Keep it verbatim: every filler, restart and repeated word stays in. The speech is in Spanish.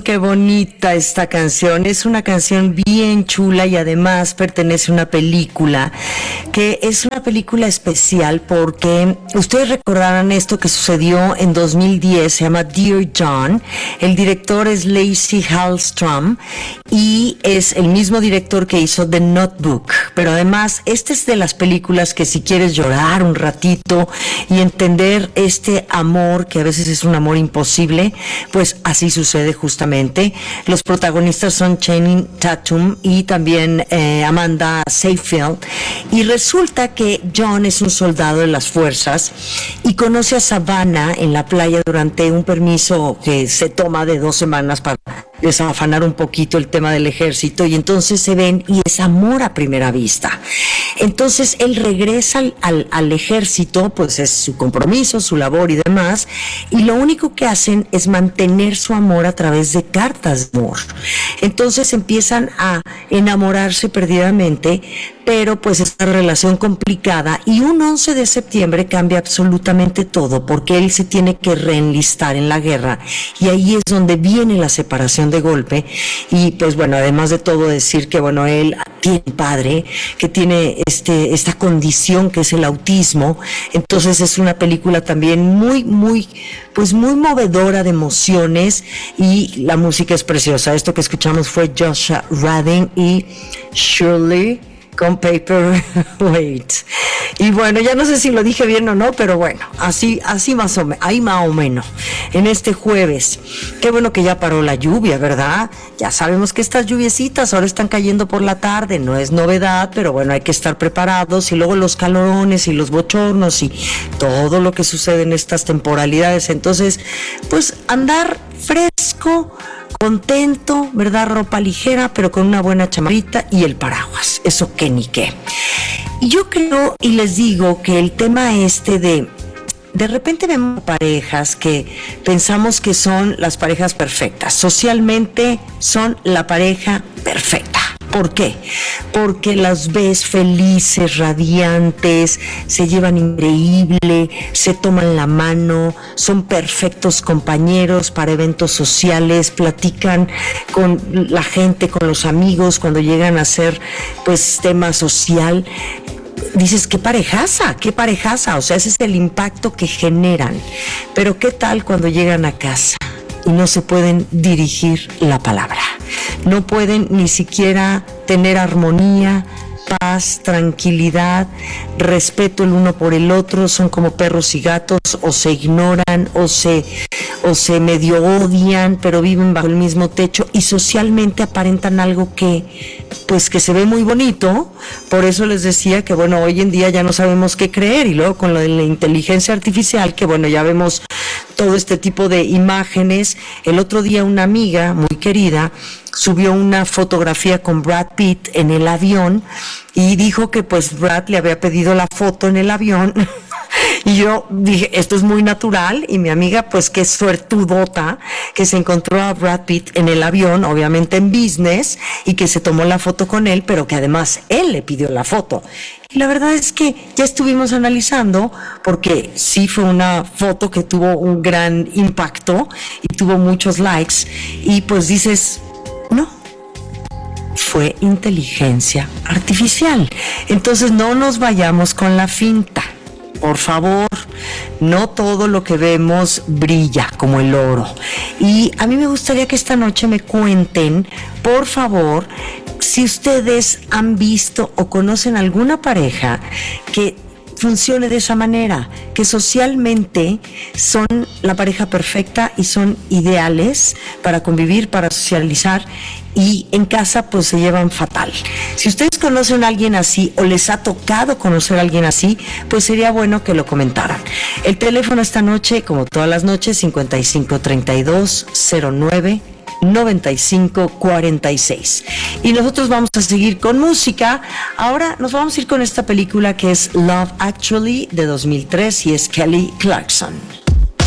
qué bonita esta canción. Es una canción bien chula y además pertenece a una película que es una película especial porque ustedes recordarán esto que sucedió en dos mil diez, se llama Dear John. El director es Lasse Hallström y es el mismo director que hizo The Notebook. Pero además, esta es de las películas que si quieres llorar un ratito y entender este amor, que a veces es un amor imposible, pues así sucede justamente. Los protagonistas son Channing Tatum y también eh, Amanda Seyfried, y resulta que John es un soldado de las fuerzas y conoce a Savannah en la playa durante un permiso que se toma de dos semanas para desafanar un poquito el tema del ejército, y entonces se ven y es amor a primera vista. Entonces él regresa al, al, al ejército, pues es su compromiso, su labor y demás, y lo único que hacen es mantener su amor a través de cartas de amor. Entonces empiezan a enamorarse perdidamente, pero pues esta relación complicada, y un once de septiembre cambia absolutamente todo porque él se tiene que reenlistar en la guerra, y ahí es donde viene la separación de golpe. Y pues bueno, además de todo decir que bueno, él tiene un padre que tiene este esta condición que es el autismo. Entonces es una película también muy muy pues muy movedora de emociones, y la música es preciosa. Esto que escuchamos fue Joshua Radin y Shirley con Paperweight. Y bueno, ya no sé si lo dije bien o no, pero bueno, así, así más o menos, ahí más o menos, en este jueves. Qué bueno que ya paró la lluvia, ¿verdad? Ya sabemos que estas lluviecitas ahora están cayendo por la tarde, no es novedad, pero bueno, hay que estar preparados, y luego los calorones y los bochornos y todo lo que sucede en estas temporalidades. Entonces, pues andar fresco, contento, ¿verdad? Ropa ligera, pero con una buena chamarrita y el paraguas, eso que ni qué. Y yo creo y les digo que el tema este de de repente vemos parejas que pensamos que son las parejas perfectas, socialmente son la pareja perfecta. ¿Por qué? Porque las ves felices, radiantes, se llevan increíble, se toman la mano, son perfectos compañeros para eventos sociales, platican con la gente, con los amigos, cuando llegan a hacer pues tema social. Dices, qué parejaza, qué parejaza, o sea, ese es el impacto que generan. Pero ¿qué tal cuando llegan a casa y no se pueden dirigir la palabra? No pueden ni siquiera tener armonía, paz, tranquilidad, respeto el uno por el otro, son como perros y gatos, o se ignoran, o se, o se medio odian, pero viven bajo el mismo techo y socialmente aparentan algo que, pues que se ve muy bonito. Por eso les decía que bueno, hoy en día ya no sabemos qué creer, y luego con lo de la inteligencia artificial, que bueno, ya vemos todo este tipo de imágenes. El otro día una amiga muy querida subió una fotografía con Brad Pitt en el avión y dijo que pues Brad le había pedido la foto en el avión. Y yo dije, esto es muy natural, y mi amiga pues qué suertudota que se encontró a Brad Pitt en el avión, obviamente en business, y que se tomó la foto con él, pero que además él le pidió la foto. Y la verdad es que ya estuvimos analizando, porque sí fue una foto que tuvo un gran impacto y tuvo muchos likes, y pues dices, no, fue inteligencia artificial. Entonces no nos vayamos con la finta. Por favor, no todo lo que vemos brilla como el oro. Y a mí me gustaría que esta noche me cuenten, por favor, si ustedes han visto o conocen alguna pareja que funcione de esa manera, que socialmente son la pareja perfecta y son ideales para convivir, para socializar, y en casa pues se llevan fatal. Si ustedes conocen a alguien así o les ha tocado conocer a alguien así, pues sería bueno que lo comentaran. El teléfono esta noche, como todas las noches, cincuenta y cinco treinta y dos cero nueve noventa y cinco cuarenta y seis. Y nosotros vamos a seguir con música. Ahora nos vamos a ir con esta película que es Love Actually de dos mil tres, y es Kelly Clarkson.